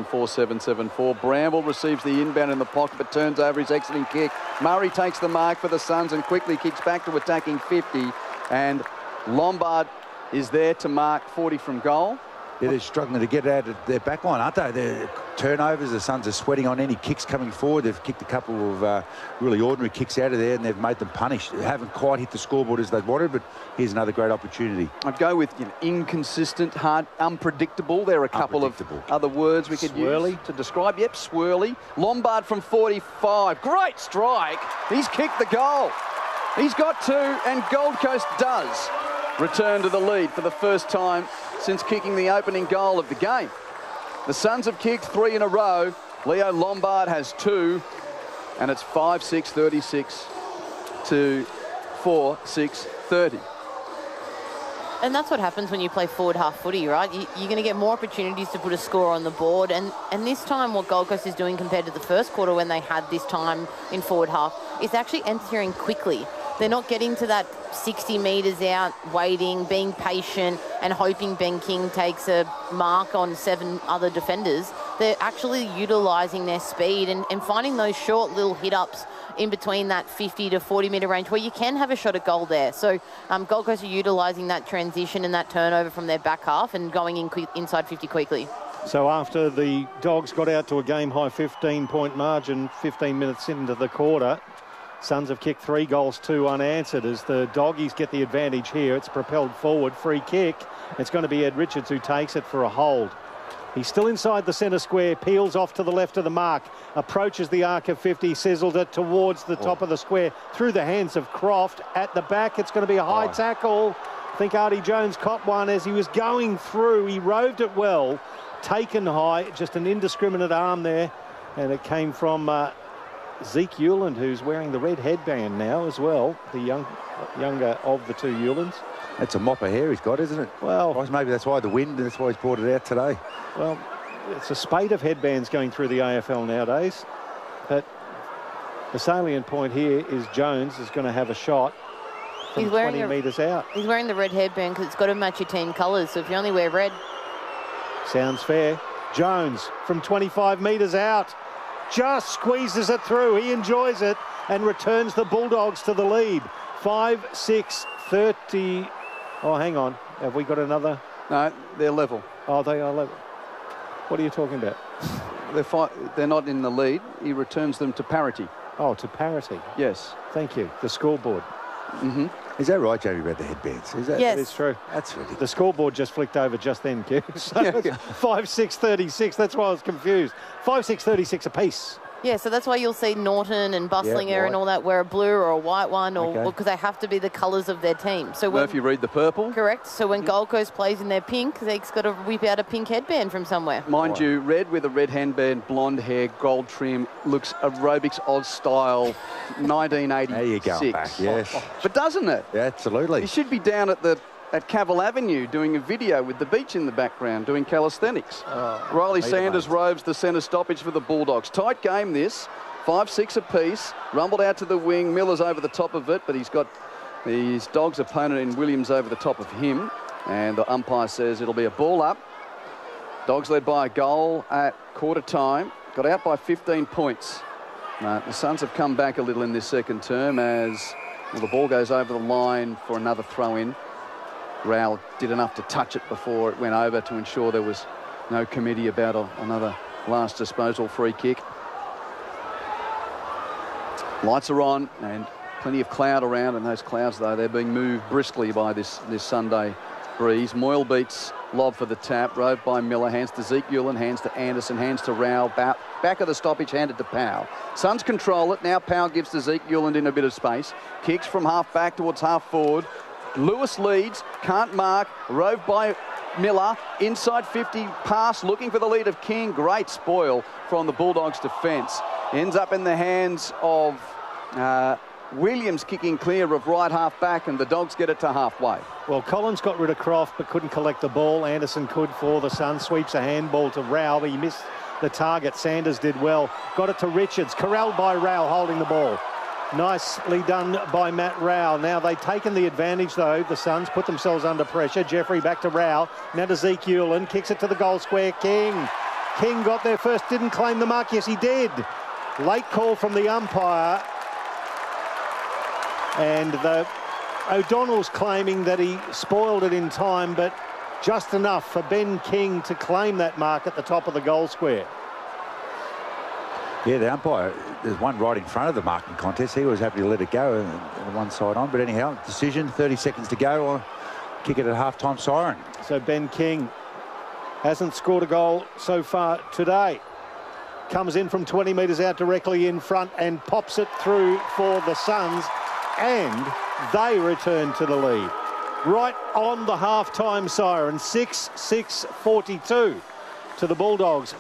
774-774. Bramble receives the inbound in the pocket but turns over his exiting kick. Murray takes the mark for the Suns and quickly kicks back to attacking 50. And Lombard is there to mark 40 from goal. Yeah, they're struggling to get out of their back line, aren't they? Their turnovers, the Suns are sweating on any kicks coming forward. They've kicked a couple of really ordinary kicks out of there and they've made them punish. They haven't quite hit the scoreboard as they'd wanted, but here's another great opportunity. I'd go with inconsistent, hard, unpredictable. There are a couple of other words we could use to describe. Yep, swirly. Lombard from 45. Great strike. He's kicked the goal. He's got two, and Gold Coast does return to the lead for the first time since kicking the opening goal of the game. The Suns have kicked 3 in a row. Leo Lombard has 2, and it's 5-6-36 to 4-6-30. And that's what happens when you play forward half footy, right? You're going to get more opportunities to put a score on the board. And this time what Gold Coast is doing compared to the first quarter when they had this time in forward half is actually entering quickly. They're not getting to that 60 metres out, waiting, being patient and hoping Ben King takes a mark on 7 other defenders. They're actually utilising their speed and finding those short little hit-ups in between that 50 to 40 metre range where you can have a shot at goal there. So Gold Coast are utilising that transition and that turnover from their back half and going in inside 50 quickly. So after the Dogs got out to a game-high 15-point margin 15 minutes into the quarter, Suns have kicked 3 goals, 2 unanswered. As the Doggies get the advantage here, it's propelled forward, free kick. It's going to be Ed Richards who takes it for a hold. He's still inside the centre square, peels off to the left of the mark, approaches the arc of 50, sizzled it towards the top of the square, through the hands of Croft. At the back, it's going to be a high tackle. I think Artie Jones caught one as he was going through. He roved it well, taken high, just an indiscriminate arm there. And it came from Zeke Hewland, who's wearing the red headband now as well, the younger of the 2 Hewlands. That's a mop of hair he's got, isn't it? Well, maybe that's why the wind, and that's why he's brought it out today. Well, it's a spate of headbands going through the AFL nowadays. But the salient point here is Jones is going to have a shot from 20 metres out. He's wearing the red headband because it's got to match your team colours. So if you only wear red... Sounds fair. Jones from 25 metres out. Just squeezes it through. He enjoys it and returns the Bulldogs to the lead. 5-6-30. Oh, hang on. Have we got another? No, they're level. Oh, they are level. What are you talking about? They're not in the lead. He returns them to parity. Oh, to parity. Yes. Thank you. The scoreboard. Mm-hmm. Is that right, Jamie, about the headbands? Is that? Yes. That is true. That's ridiculous. The scoreboard just flicked over just then, Q. So 5-6-36. That's why I was confused. 5-6-36 apiece. Yeah, so that's why you'll see Norton and Buslinger and all that wear a blue or a white one, or because they have to be the colours of their team. So when, Murphy read the purple. Correct. So when Gold Coast plays in their pink, they've got to whip out a pink headband from somewhere. Mind you, red with a red handband, blonde hair, gold trim, looks aerobics Oz style, 1986. There you go, back, yes. But doesn't it? Yeah, absolutely. You should be down at Cavill Avenue doing a video with the beach in the background, doing calisthenics. Riley Sanders roves the centre stoppage for the Bulldogs. Tight game this, 5-6 apiece, rumbled out to the wing. Miller's over the top of it, but he's got his Dogs' opponent in Williams over the top of him. And the umpire says it'll be a ball up. Dogs led by a goal at quarter time. Got out by 15 points. The Suns have come back a little in this second term as the ball goes over the line for another throw-in. Rowell did enough to touch it before it went over to ensure there was no committee about another last disposal free kick. Lights are on and plenty of cloud around, and those clouds, though, they're being moved briskly by this Sunday breeze. Moyle beats lob for the tap, roved by Miller, hands to Zeke Hewland, hands to Anderson, hands to Rowell, back of the stoppage, handed to Powell. Suns control it, now Powell gives to Zeke Hewland in a bit of space, kicks from half back towards half forward. Lewis leads, can't mark, roved by Miller, inside 50, pass, looking for the lead of King. Great spoil from the Bulldogs' defence. Ends up in the hands of Williams, kicking clear of right half back, and the Dogs get it to halfway. Well, Collins got rid of Croft but couldn't collect the ball. Anderson could for the Suns. Sweeps a handball to Rowell. He missed the target. Sanders did well. Got it to Richards. Corralled by Rowell holding the ball. Nicely done by Matt Rowell. Now they've taken the advantage, though. The Suns put themselves under pressure. Jeffrey back to Rowell. Now to Zeke Hewland. Kicks it to the goal square. King King got there first, didn't claim the mark. Yes, he did. Late call from the umpire. And O'Donnell's claiming that he spoiled it in time, but just enough for Ben King to claim that mark at the top of the goal square. Yeah, the umpire, there's one right in front of the marking contest. He was happy to let it go and one side on. But anyhow, decision, 30 seconds to go. I'll kick it at half-time siren. So Ben King hasn't scored a goal so far today. Comes in from 20 metres out directly in front and pops it through for the Suns. And they return to the lead. Right on the half-time siren, 6-6-42 to the Bulldogs,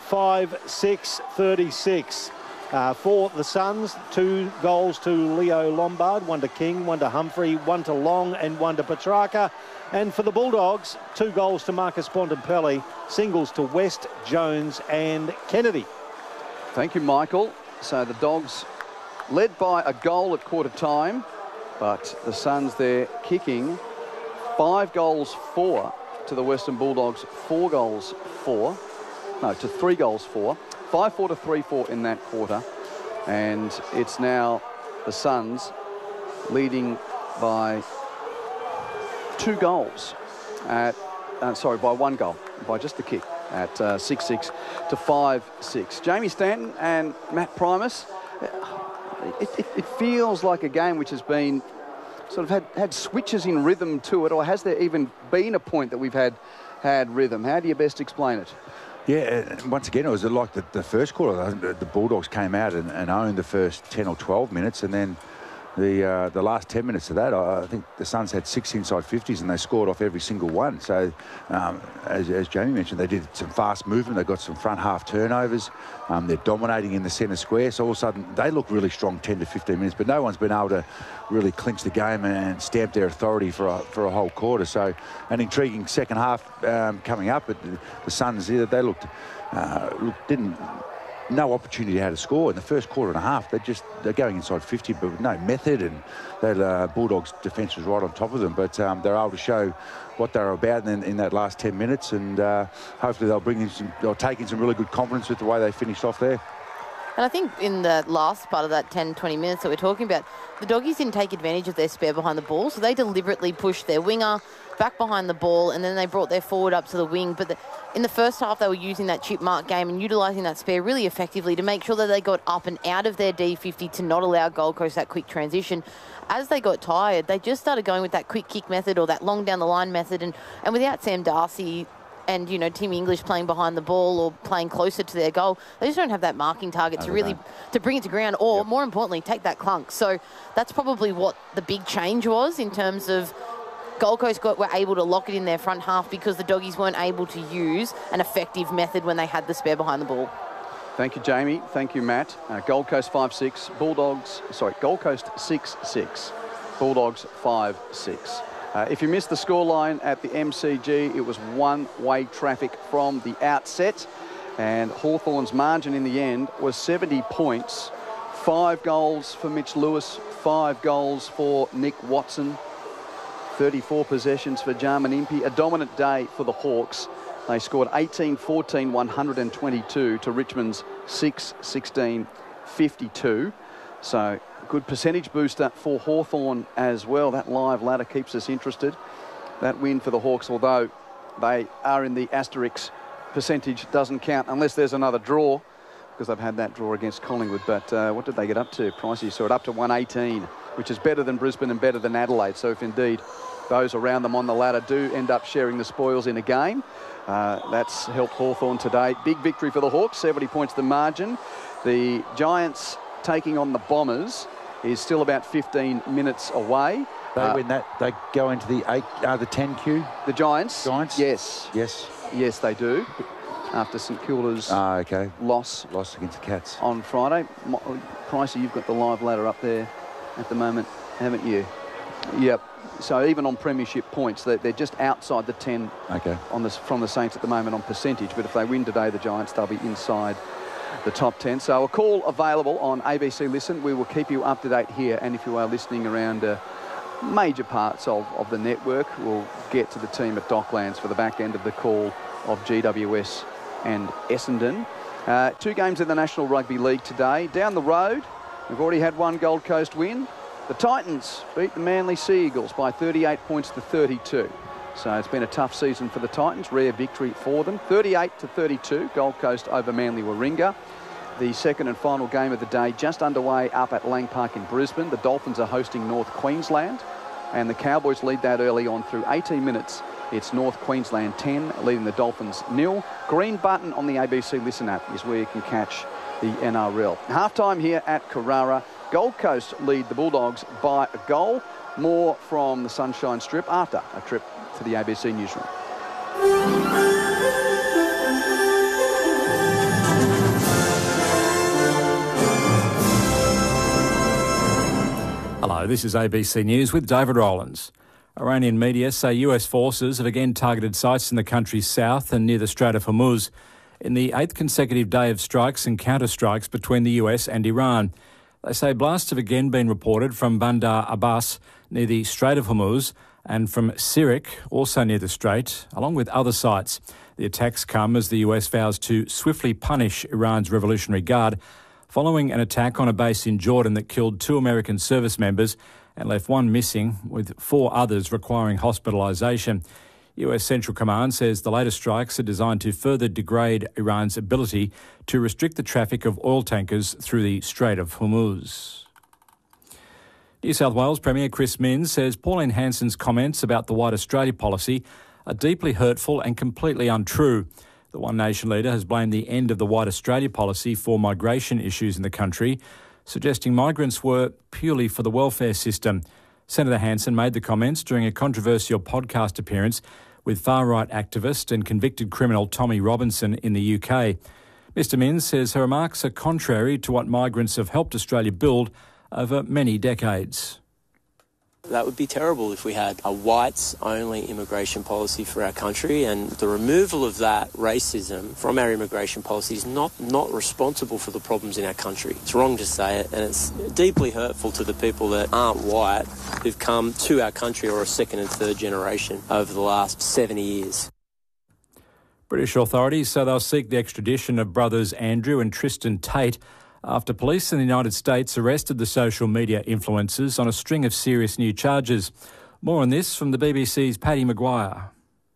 5-6-36. For the Suns, 2 goals to Leo Lombard, 1 to King, 1 to Humphrey, 1 to Long and 1 to Petrarca. And for the Bulldogs, 2 goals to Marcus Bontempelli, singles to West, Jones and Kennedy. Thank you, Michael. So the Dogs led by a goal at quarter time, but the Suns there kicking 5 goals 4 to the Western Bulldogs, 4 goals 4. No, to 3 goals 4. 5-4 to 3-4 in that quarter. And it's now the Suns leading by 2 goals at, by 1 goal, by just the kick at 6-6 to 5-6. Jamie Stanton and Matt Primus, it feels like a game which has been sort of had switches in rhythm to it, or has there even been a point that we've had rhythm? How do you best explain it? Yeah, once again, it was like the first quarter. The Bulldogs came out and owned the first 10 or 12 minutes, and then the last 10 minutes of that, I think the Suns had 6 inside 50s and they scored off every single one. So, as Jamie mentioned, they did some fast movement. They got some front half turnovers. They're dominating in the centre square. So all of a sudden, they look really strong 10 to 15 minutes, but no one's been able to really clinch the game and stamp their authority for a whole quarter. So an intriguing second half coming up. But the Suns, they looked no opportunity how to score in the first quarter and a half. They're going inside 50, but with no method, and that Bulldogs defence was right on top of them. But they're able to show what they're about in that last 10 minutes, and hopefully they'll take in some really good confidence with the way they finished off there. And I think in the last part of that 10, 20 minutes that we're talking about, the Doggies didn't take advantage of their spare behind the ball, so they deliberately pushed their winger back behind the ball, and then they brought their forward up to the wing. But in the first half, they were using that chip mark game and utilising that spare really effectively to make sure that they got up and out of their D50 to not allow Gold Coast that quick transition. As they got tired, they just started going with that quick kick method or that long down the line method, and without Sam Darcy and, Tim English playing behind the ball or playing closer to their goal, they just don't have that marking target to bring it to ground or, more importantly, take that clunk. So that's probably what the big change was in terms of Gold Coast were able to lock it in their front half because the Doggies weren't able to use an effective method when they had the spare behind the ball. Thank you, Jamie. Thank you, Matt. Gold Coast 5-6, Gold Coast 6-6, Bulldogs 5-6. If you missed the scoreline at the MCG, it was one-way traffic from the outset, and Hawthorn's margin in the end was 70 points. 5 goals for Mitch Lewis, 5 goals for Nick Watson, 34 possessions for Jarman Impey. A dominant day for the Hawks. They scored 18-14, 122 to Richmond's 6-16, 52. So good percentage booster for Hawthorn as well. That live ladder keeps us interested. That win for the Hawks, although they are in the asterisk, percentage doesn't count unless there's another draw, because they've had that draw against Collingwood. But what did they get up to? Pricey saw it up to 118, which is better than Brisbane and better than Adelaide. So if indeed those around them on the ladder do end up sharing the spoils in a game, that's helped Hawthorn today. Big victory for the Hawks, 70 points the margin. The Giants taking on the Bombers is still about 15 minutes away. They win that, they go into the 10 queue. The Giants? Yes. Yes, they do. After St Kilda's loss against the Cats on Friday. Pricey, you've got the live ladder up there at the moment, haven't you? Yep. So even on premiership points, they're just outside the 10 from the Saints at the moment on percentage. But if they win today, the Giants, they'll be inside the top 10. So a call available on ABC Listen. We will keep you up to date here. And if you are listening around major parts of the network, we'll get to the team at Docklands for the back end of the call of GWS and Essendon. 2 games in the National Rugby League today. Down the road, we've already had one Gold Coast win. The Titans beat the Manly Sea Eagles by 38 points to 32. So it's been a tough season for the Titans. Rare victory for them. 38 to 32, Gold Coast over Manly Warringah. The second and final game of the day just underway up at Lang Park in Brisbane. The Dolphins are hosting North Queensland, and the Cowboys lead that early on through 18 minutes. It's North Queensland 10, leading the Dolphins 0. Green button on the ABC Listen app is where you can catch the NRL. Halftime here at Carrara. Gold Coast lead the Bulldogs by a goal. More from the Sunshine Strip after a trip to the ABC newsroom. Hello, this is ABC News with David Rowlands. Iranian media say US forces have again targeted sites in the country's south and near the Strait of Hormuz in the 8th consecutive day of strikes and counter-strikes between the US and Iran. They say blasts have again been reported from Bandar Abbas near the Strait of Hormuz and from Sirik, also near the Strait, along with other sites. The attacks come as the US vows to swiftly punish Iran's Revolutionary Guard following an attack on a base in Jordan that killed 2 American service members and left 1 missing, with 4 others requiring hospitalisation. US Central Command says the latest strikes are designed to further degrade Iran's ability to restrict the traffic of oil tankers through the Strait of Hormuz. New South Wales Premier Chris Minns says Pauline Hanson's comments about the White Australia policy are deeply hurtful and completely untrue. The One Nation leader has blamed the end of the White Australia policy for migration issues in the country, suggesting migrants were purely for the welfare system. Senator Hanson made the comments during a controversial podcast appearance with far-right activist and convicted criminal Tommy Robinson in the UK. Mr Minns says her remarks are contrary to what migrants have helped Australia build over many decades. That would be terrible if we had a whites-only immigration policy for our country, and the removal of that racism from our immigration policy is not responsible for the problems in our country. It's wrong to say it, and it's deeply hurtful to the people that aren't white who've come to our country or a second and third generation over the last 70 years. British authorities say they'll seek the extradition of brothers Andrew and Tristan Tate after police in the United States arrested the social media influencers on a string of serious new charges. More on this from the BBC's Paddy Maguire.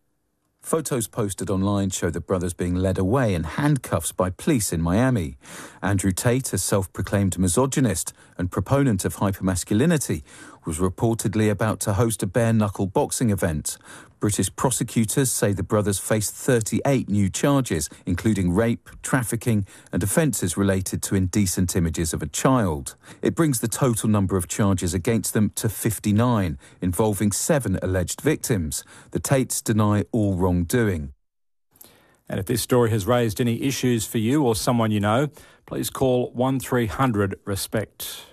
Photos posted online show the brothers being led away in handcuffs by police in Miami. Andrew Tate, a self-proclaimed misogynist and proponent of hypermasculinity, was reportedly about to host a bare-knuckle boxing event. British prosecutors say the brothers face 38 new charges, including rape, trafficking and offences related to indecent images of a child. It brings the total number of charges against them to 59, involving 7 alleged victims. The Tates deny all wrongdoing. And if this story has raised any issues for you or someone you know, please call 1300 RESPECT.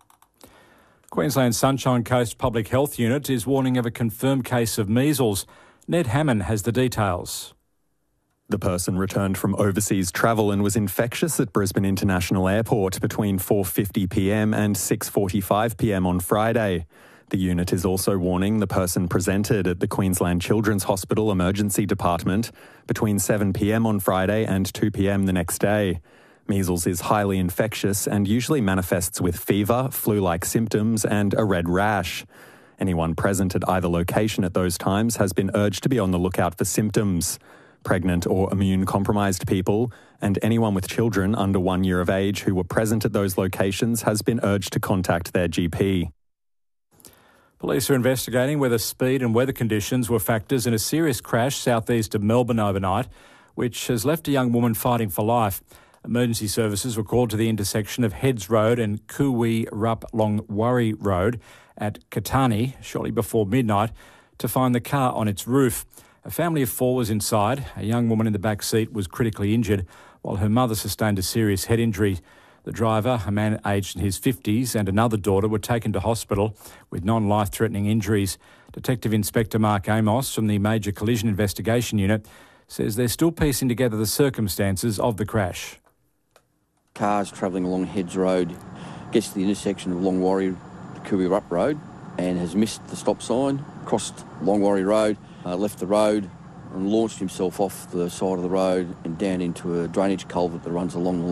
Queensland's Sunshine Coast Public Health Unit is warning of a confirmed case of measles. Ned Hammond has the details. The person returned from overseas travel and was infectious at Brisbane International Airport between 4:50pm and 6:45pm on Friday. The unit is also warning the person presented at the Queensland Children's Hospital Emergency Department between 7pm on Friday and 2pm the next day. Measles is highly infectious and usually manifests with fever, flu-like symptoms and a red rash. Anyone present at either location at those times has been urged to be on the lookout for symptoms. Pregnant or immune-compromised people and anyone with children under 1 year of age who were present at those locations has been urged to contact their GP. Police are investigating whether speed and weather conditions were factors in a serious crash southeast of Melbourne overnight, which has left a young woman fighting for life. Emergency services were called to the intersection of Heads Road and Kuwi Rup Longwarry Road at Katani shortly before midnight to find the car on its roof. A family of 4 was inside. A young woman in the back seat was critically injured, while her mother sustained a serious head injury. The driver, a man aged in his 50s, and another daughter were taken to hospital with non-life-threatening injuries. Detective Inspector Mark Amos from the Major Collision Investigation Unit says they're still piecing together the circumstances of the crash. Cars travelling along Heads Road gets to the intersection of Longwarry, Kuwi Rup Road, and has missed the stop sign, crossed Longwarry Road, left the road, and launched himself off the side of the road and down into a drainage culvert that runs along the